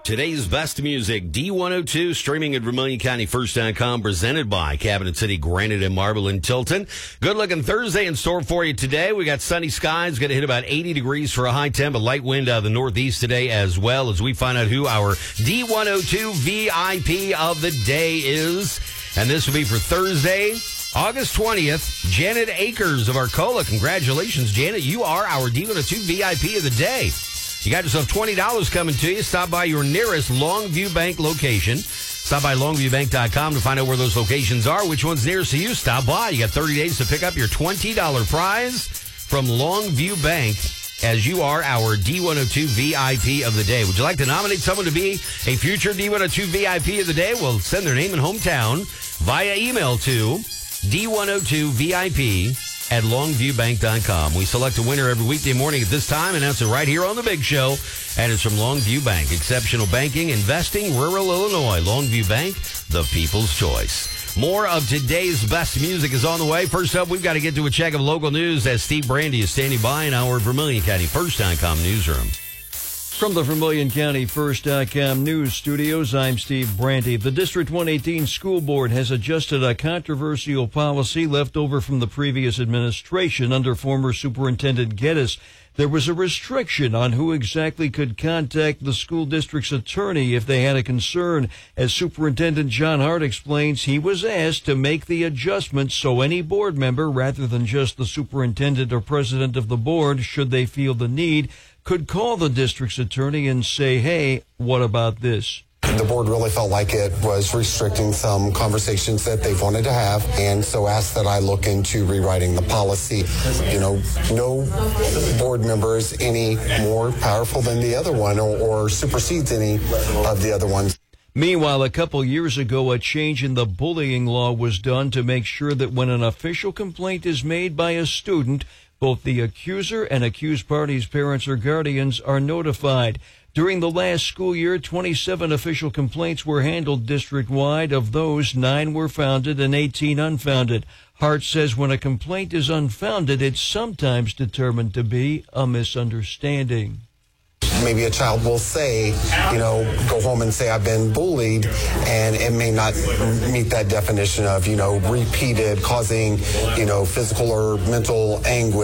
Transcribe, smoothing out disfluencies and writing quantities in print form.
Today's best music, D102, streaming at VermilionCountyFirst.com, presented by Cabinet City Granite and Marble in Tilton. Good-looking Thursday in store for you today. We got sunny skies, going to hit about 80 degrees for a high temp, a light wind out of the northeast today as well, as we find out who our D102 VIP of the day is. And this will be for Thursday, August 20th, Janet Akers of Arcola. Congratulations, Janet. You are our D102 VIP of the day. You got yourself $20 coming to you. Stop by your nearest Longview Bank location. Stop by longviewbank.com to find out where those locations are. Which one's nearest to you? Stop by. You got 30 days to pick up your $20 prize from Longview Bank, as you are our D102 VIP of the day. Would you like to nominate someone to be a future D102 VIP of the day? Well, send their name and hometown via email to D102VIP@longviewbank.com. We select a winner every weekday morning at this time, announce it right here on the Big Show, and it's from Longview Bank. Exceptional banking, investing, rural Illinois. Longview Bank, the people's choice. More of today's best music is on the way. First up, we've got to get to a check of local news as Steve Brandy is standing by in our VermilionCountyFirst.com newsroom. From the VermilionCountyFirst.com news studios, I'm Steve Brandy. The District 118 School Board has adjusted a controversial policy left over from the previous administration under former Superintendent Geddes. There was a restriction on who exactly could contact the school district's attorney if they had a concern. As Superintendent John Hart explains, he was asked to make the adjustment so any board member, rather than just the superintendent or president of the board, should they feel the need, could call the district's attorney and say, hey, what about this? The board really felt like it was restricting some conversations that they've wanted to have, and so asked that I look into rewriting the policy. No board member is any more powerful than the other one or supersedes any of the other ones. Meanwhile, a couple years ago, a change in the bullying law was done to make sure that when an official complaint is made by a student, both the accuser and accused parties' parents or guardians are notified. During the last school year, 27 official complaints were handled district-wide. Of those, 9 were founded and 18 unfounded. Hart says when a complaint is unfounded, it's sometimes determined to be a misunderstanding. Maybe a child will say, go home and say I've been bullied, and it may not meet that definition of, repeated, causing, physical or mental anguish.